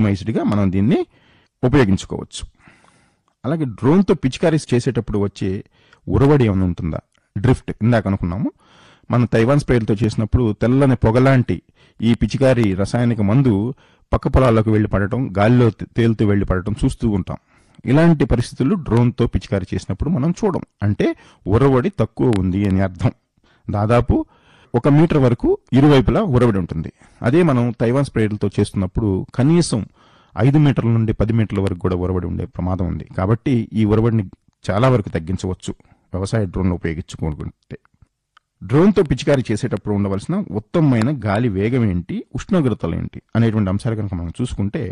ఆప్టిమైజ్డ్గా మనం దీన్ని ఉపయోగించుకోవచ్చు. అలాగే డ్రోన్తో పిచికారీ చేసేటప్పుడు వచ్చే ఉరవడి ఏమైనా ఉంటుందా, డ్రిఫ్ట్ ఇందాక అనుకున్నాము. మనం తైవాన్ స్ప్రేలతో చేసినప్పుడు తెల్లని పొగలాంటి ఈ పిచికారీ రసాయనిక మందు పక్క పొలాల్లోకి వెళ్లి పడటం, గాలిలో తేలుతూ వెళ్లి పడటం చూస్తూ ఉంటాం. ఇలాంటి పరిస్థితులు డ్రోన్తో పిచికారీ చేసినప్పుడు మనం చూడం. అంటే ఉరవడి తక్కువ ఉంది అని అర్థం. దాదాపు 1 మీటర్ వరకు ఇరువైపులా ఉరవడి ఉంటుంది. అదే మనం తైవాన్ స్ప్రేలతో చేస్తున్నప్పుడు కనీసం 5 మీటర్ల నుండి 10 మీటర్ల వరకు కూడా ఉరవడి ఉండే ప్రమాదం ఉంది. కాబట్టి ఈ ఉరవడిని చాలా వరకు తగ్గించవచ్చు వ్యవసాయ డ్రోన్లు ఉపయోగించుకుంటే. డ్రోన్తో పిచికారీ చేసేటప్పుడు ఉండవలసిన ఉత్తమమైన గాలి వేగం ఏంటి, ఉష్ణోగ్రతలు ఏంటి అనేటువంటి అంశాలు కనుక మనం చూసుకుంటే,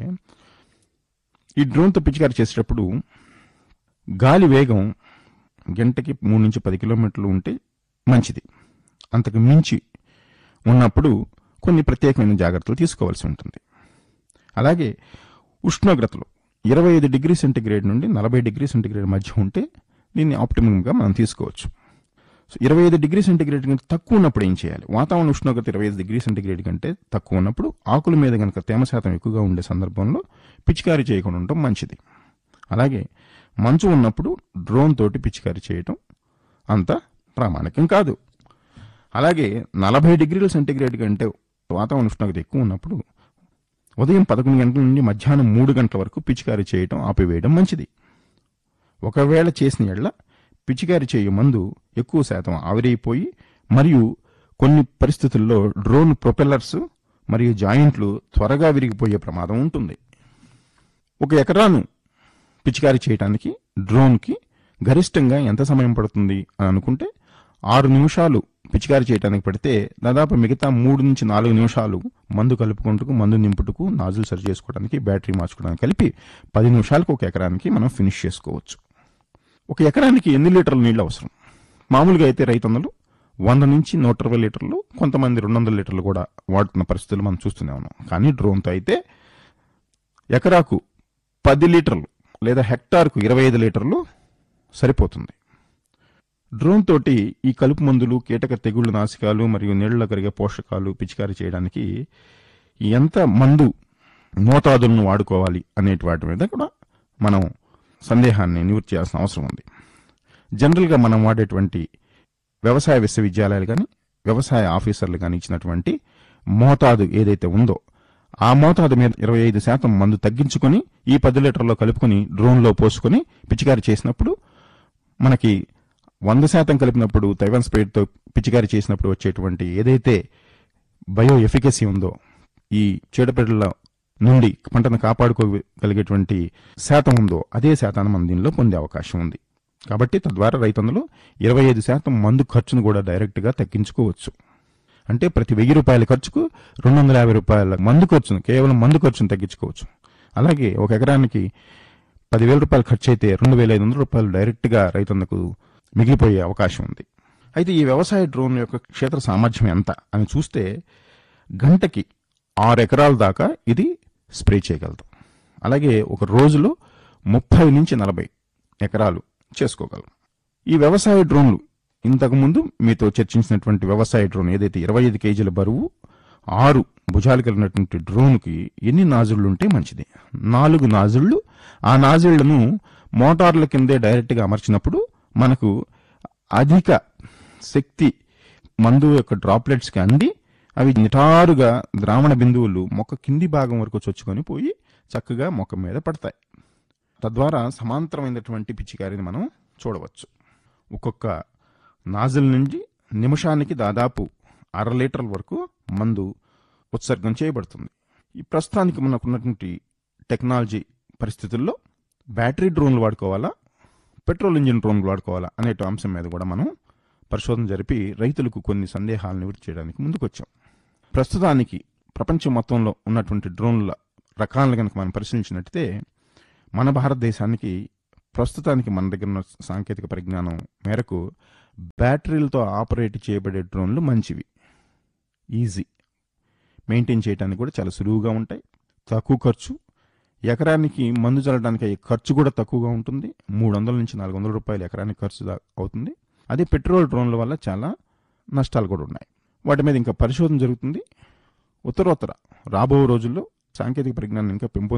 ఈ డ్రోన్తో పిచికారీ చేసేటప్పుడు గాలి వేగం గంటకి 3 నుంచి 10 కిలోమీటర్లు ఉంటే మంచిది. అంతకు మించి ఉన్నప్పుడు కొన్ని ప్రత్యేకమైన జాగ్రత్తలు తీసుకోవాల్సి ఉంటుంది. అలాగే ఉష్ణోగ్రతలు 25 డిగ్రీ సెంటీగ్రేడ్ నుండి 40 డిగ్రీ సెంటీగ్రేడ్ మధ్య ఉంటే దీన్ని ఆప్టిమంగా మనం తీసుకోవచ్చు. 25 డిగ్రీ సెంటీగ్రేడ్ కంటే తక్కువ ఉన్నప్పుడు ఏం చేయాలి? వాతావరణ ఉష్ణోగ్రత 25 డిగ్రీ సెంటీగ్రేడ్ కంటే తక్కువ ఉన్నప్పుడు ఆకుల మీద కనుక తేమ శాతం ఎక్కువగా ఉండే సందర్భంలో పిచికారీ చేయకుండా ఉండటం మంచిది. అలాగే మంచు ఉన్నప్పుడు డ్రోన్ తోటి పిచికారీ చేయటం అంత ప్రామాణికం కాదు. అలాగే 40 డిగ్రీల సెంటీగ్రేడ్ కంటే వాతావరణ ఉష్ణోగ్రత ఎక్కువ ఉన్నప్పుడు ఉదయం 11 గంటల నుండి మధ్యాహ్నం 3 గంటల వరకు పిచికారీ చేయటం ఆపివేయడం మంచిది. ఒకవేళ చేసిన యెడల పిచికారీ చేయు మందు ఎక్కువ శాతం ఆవిరైపోయి మరియు కొన్ని పరిస్థితుల్లో డ్రోన్ ప్రొపెల్లర్స్ మరియు జాయింట్లు త్వరగా విరిగిపోయే ప్రమాదం ఉంటుంది. 1 ఎకరాను పిచికారీ చేయడానికి డ్రోన్కి గరిష్టంగా ఎంత సమయం పడుతుంది అని అనుకుంటే 6 నిమిషాలు పిచికారీ చేయడానికి పడితే దాదాపు మిగతా 3 నుంచి 4 నిమిషాలు మందు కలుపుకుంటూ, మందు నింపుటకు, నాజులు సరి చేసుకోవడానికి, బ్యాటరీ మార్చుకోవడానికి కలిపి 10 నిమిషాలకు 1 ఎకరానికి మనం ఫినిష్ చేసుకోవచ్చు. 1 ఎకరానికి ఎన్ని లీటర్ల నీళ్లు అవసరం? మామూలుగా అయితే రైతన్నలు 100 నుంచి 120 లీటర్లు, కొంతమంది 200 లీటర్లు కూడా వాడుతున్న పరిస్థితులు మనం చూస్తూనే ఉన్నాం. కానీ డ్రోన్తో అయితే ఎకరాకు 10 లీటర్లు లేదా హెక్టార్కు 25 లీటర్లు సరిపోతుంది. డ్రోన్ తోటి ఈ కలుపు మందులు, కీటక తెగుళ్ల నాశకాలు మరియు నీళ్లలో కరిగే పోషకాలు పిచికారీ చేయడానికి ఎంత మందు మోతాదులను వాడుకోవాలి అనేటి వాటి మీద కూడా మనం సందేహాన్ని నివృత్తి చేయాల్సిన అవసరం ఉంది. జనరల్గా మనం వాడేటువంటి వ్యవసాయ విశ్వవిద్యాలయాలు కానీ వ్యవసాయ ఆఫీసర్లు కానీ ఇచ్చినటువంటి మోతాదు ఏదైతే ఉందో ఆ మోతాదు మీద 25% మందు తగ్గించుకొని ఈ 10 లీటర్లో కలుపుకొని డ్రోన్లో పోసుకొని పిచికారీ చేసినప్పుడు మనకి 100% కలిపినప్పుడు తైవాన్ స్ప్రేతో పిచికారీ చేసినప్పుడు వచ్చేటువంటి ఏదైతే బయో ఎఫికసీ ఉందో, ఈ చీడపీడల నుండి పంటను కాపాడుకోగలిగేటువంటి శాతం ఉందో అదే శాతాన్ని మనం దీనిలో పొందే అవకాశం ఉంది. కాబట్టి తద్వారా రైతన్నలు 25% మందు ఖర్చును కూడా డైరెక్ట్గా తగ్గించుకోవచ్చు. అంటే ప్రతి 1000 రూపాయల ఖర్చుకు 250 రూపాయల మందు ఖర్చును, కేవలం మందు ఖర్చును తగ్గించుకోవచ్చు. అలాగే 1 ఎకరానికి 10,000 రూపాయలు ఖర్చు అయితే 2,500 రూపాయలు డైరెక్ట్గా రైతన్నకు మిగిలిపోయే అవకాశం ఉంది. అయితే ఈ వ్యవసాయ డ్రోన్ యొక్క క్షేత్ర సామర్థ్యం ఎంత అని చూస్తే గంటకి 6 ఎకరాల దాకా ఇది స్ప్రే చేయగలదు. అలాగే ఒక రోజులో 30 నుంచి 40 ఎకరాలు చేసుకోగలం. ఈ వ్యవసాయ డ్రోన్లు ఇంతకుముందు మీతో చర్చించినటువంటి వ్యవసాయ డ్రోన్ ఏదైతే 25 కేజీల బరువు 6 భుజాలు కలిగినటువంటి డ్రోన్కి ఎన్ని నాజుళ్లు ఉంటే మంచిది? 4 నాజుళ్లు. ఆ నాజుళ్లను మోటార్ల కిందే డైరెక్ట్గా అమర్చినప్పుడు మనకు అధిక శక్తి మందు యొక్క డ్రాప్లెట్స్కి అంది అవి నిటారుగా ద్రావణ బిందువులు మొక్క కింది భాగం వరకు చొచ్చుకొని పోయి చక్కగా మొక్క మీద పడతాయి. తద్వారా సమాంతరమైనటువంటి పిచికారిని మనం చూడవచ్చు. ఒక్కొక్క నాజిల్ నుండి నిమిషానికి దాదాపు 1/2 లీటర్ల వరకు మందు ఉత్సర్గం చేయబడుతుంది. ఈ ప్రస్తుతానికి మనకున్నటువంటి టెక్నాలజీ పరిస్థితుల్లో బ్యాటరీ డ్రోన్లు వాడుకోవాలా, పెట్రోల్ ఇంజిన్ డ్రోన్లు వాడుకోవాలా అనే అంశం మీద కూడా మనం పరిశోధన జరిపి రైతులకు కొన్ని సందేహాలను నివృత్తి చేయడానికి ముందుకొచ్చాం. ప్రస్తుతానికి ప్రపంచం మొత్తంలో ఉన్నటువంటి డ్రోన్ల రకాలను కనుక మనం పరిశీలించినట్టయితే మన భారతదేశానికి ప్రస్తుతానికి మన దగ్గర ఉన్న సాంకేతిక పరిజ్ఞానం మేరకు బ్యాటరీలతో ఆపరేట్ చేయబడే డ్రోన్లు మంచివి, ఈజీ, మెయింటైన్ చేయడానికి కూడా చాలా సులువుగా ఉంటాయి, తక్కువ ఖర్చు, ఎకరానికి మందు చల్లడానికి అయ్యే ఖర్చు కూడా తక్కువగా ఉంటుంది. 300 నుంచి 400 రూపాయలు ఎకరానికి ఖర్చు అవుతుంది. అదే పెట్రోల్ డ్రోన్ల వల్ల చాలా నష్టాలు కూడా ఉన్నాయి. వాటి మీద ఇంకా పరిశోధన జరుగుతుంది. ఉత్తరోత్తర రాబో రోజుల్లో సాంకేతిక పరిజ్ఞానం ఇంకా